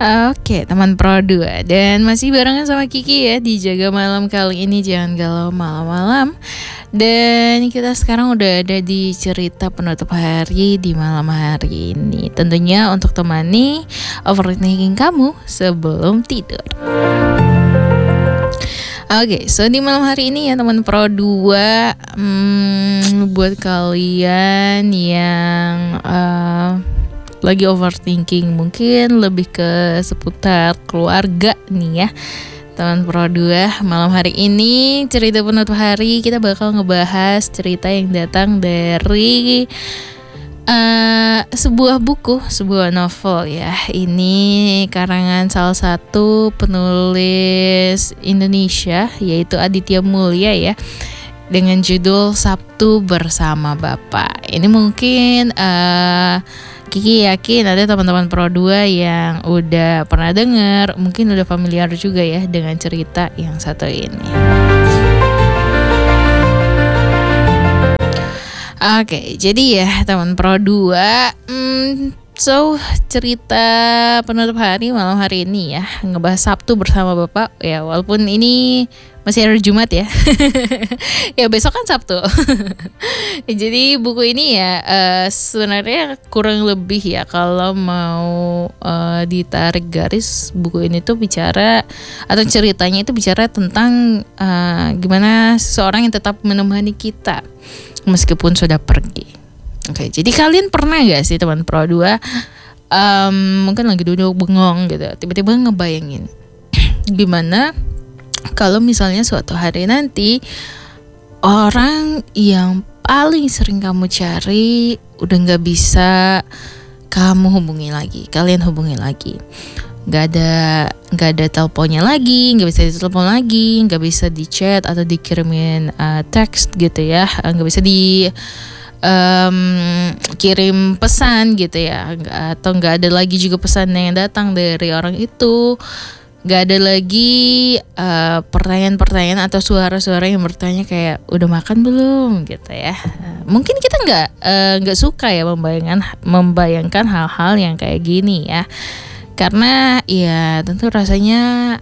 Oke, teman Pro 2 dan masih barengan sama Kiki ya di Jaga Malam kali ini. Jangan galau malam-malam. Dan kita sekarang udah ada di cerita penutup hari di malam hari ini. Tentunya untuk temani overthinking kamu sebelum tidur. Oke, so di malam hari ini ya teman Pro 2, buat kalian yang lagi overthinking, mungkin lebih ke seputar keluarga nih ya teman Pro 2, malam hari ini cerita penutup hari kita bakal ngebahas cerita yang datang dari sebuah buku, sebuah novel ya. Ini karangan salah satu penulis Indonesia, yaitu Aditya Mulya ya, dengan judul Sabtu Bersama Bapak. Ini mungkin Kiki yakin ada teman-teman Pro 2 yang udah pernah dengar, mungkin udah familiar juga ya dengan cerita yang satu ini. Oke, jadi ya teman Pro 2, so cerita penutup hari malam hari ini ya, ngebahas Sabtu Bersama Bapak ya, walaupun ini masih hari Jumat ya. Ya besok kan Sabtu. Jadi buku ini ya sebenarnya kurang lebih ya, kalau mau ditarik garis, buku ini tuh bicara atau ceritanya itu bicara tentang gimana seseorang yang tetap menemani kita meskipun sudah pergi. Oke, jadi kalian pernah gak sih teman Pro 2 mungkin lagi duduk bengong gitu, tiba-tiba ngebayangin gimana kalau misalnya suatu hari nanti orang yang paling sering kamu cari udah gak bisa kamu hubungi lagi, kalian hubungi lagi, gak ada teleponnya lagi, gak bisa ditelepon lagi, gak bisa di chat atau dikirimin teks gitu ya, gak bisa kirim pesan gitu ya, atau gak ada lagi juga pesan yang datang dari orang itu. Gak ada lagi pertanyaan-pertanyaan atau suara-suara yang bertanya kayak udah makan belum gitu ya. Mungkin kita nggak suka ya membayangkan hal-hal yang kayak gini ya, karena ya tentu rasanya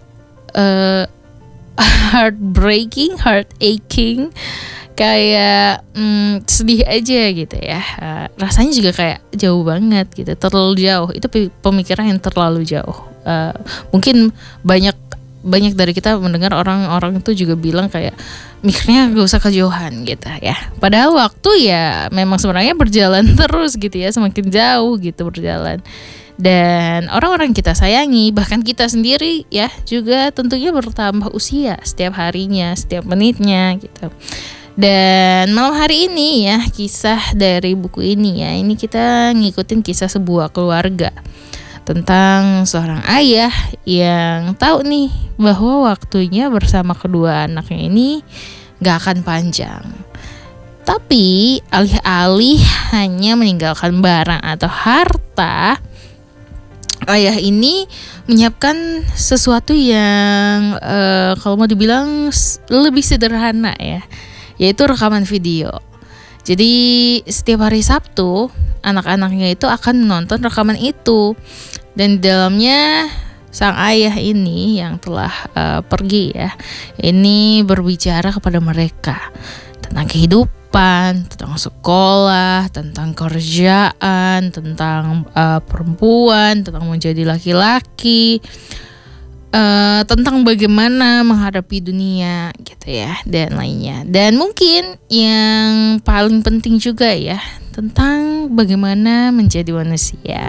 heartbreaking, heartaching, kayak sedih aja gitu ya. Rasanya juga kayak jauh banget gitu, terlalu jauh. Itu pemikiran yang terlalu jauh. Mungkin banyak dari kita mendengar orang-orang itu juga bilang kayak mikirnya gak usah kejauhan gitu ya. Padahal waktu ya memang sebenarnya berjalan terus gitu ya, semakin jauh gitu berjalan. Dan orang-orang kita sayangi, bahkan kita sendiri ya juga tentunya bertambah usia setiap harinya, setiap menitnya gitu. Dan malam hari ini ya, kisah dari buku ini ya, ini kita ngikutin kisah sebuah keluarga tentang seorang ayah yang tahu nih bahwa waktunya bersama kedua anaknya ini gak akan panjang. Tapi alih-alih hanya meninggalkan barang atau harta, ayah ini menyiapkan sesuatu yang kalau mau dibilang lebih sederhana ya, yaitu rekaman video. Jadi setiap hari Sabtu anak-anaknya itu akan menonton rekaman itu, dan di dalamnya sang ayah ini yang telah pergi ya, ini berbicara kepada mereka tentang kehidupan, tentang sekolah, tentang kerjaan, tentang perempuan, tentang menjadi laki-laki, tentang bagaimana menghadapi dunia gitu ya, dan lainnya. Dan mungkin yang paling penting juga ya, tentang bagaimana menjadi manusia.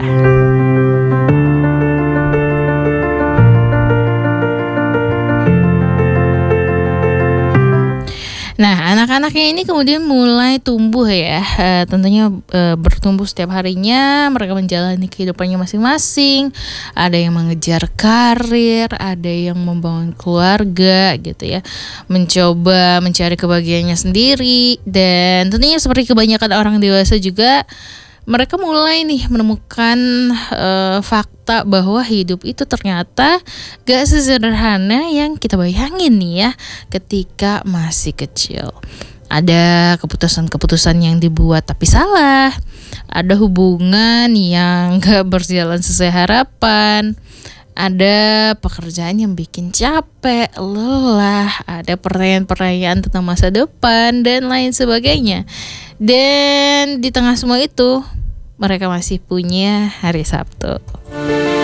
Nah, anak-anaknya ini kemudian mulai tumbuh ya, tentunya bertumbuh setiap harinya. Mereka menjalani kehidupannya masing-masing. Ada yang mengejar karir, ada yang membangun keluarga gitu ya, mencoba mencari kebahagiaannya sendiri. Dan tentunya seperti kebanyakan orang dewasa juga, mereka mulai nih menemukan fakta bahwa hidup itu ternyata gak sesederhana yang kita bayangin nih ya ketika masih kecil. Ada keputusan-keputusan yang dibuat tapi salah, ada hubungan yang gak berjalan sesuai harapan, ada pekerjaan yang bikin capek, lelah, ada pertanyaan-pertanyaan tentang masa depan dan lain sebagainya. Dan di tengah semua itu, mereka masih punya hari Sabtu.